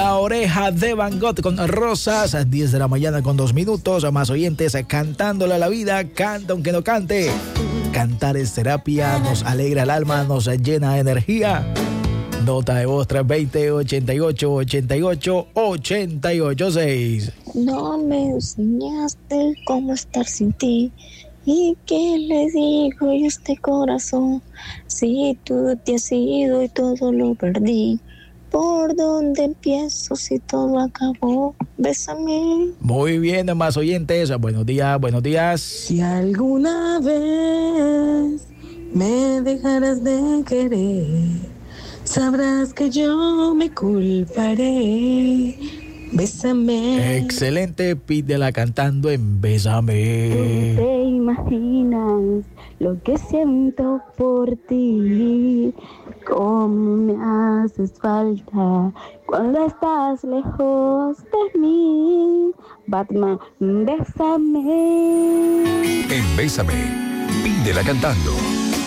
La Oreja de Van Gogh con Rosas, a 10 de la mañana con 2 minutos. Más oyentes cantándole a la vida, canta aunque no cante. Cantar es terapia, nos alegra el alma, nos llena de energía. Nota de voz 320 88 88 886. No me enseñaste cómo estar sin ti. ¿Y qué le digo yo a este corazón? Si tú te has ido y todo lo perdí. ¿Por dónde empiezo si todo acabó? Bésame. Muy bien, más oyentes. Buenos días, buenos días. Si alguna vez me dejarás de querer, sabrás que yo me culparé. Bésame. Excelente, pídela cantando en Bésame. Tú te imaginas lo que siento por ti, cómo me haces falta cuando estás lejos de mí. Batman, bésame. En Bésame, pídela cantando.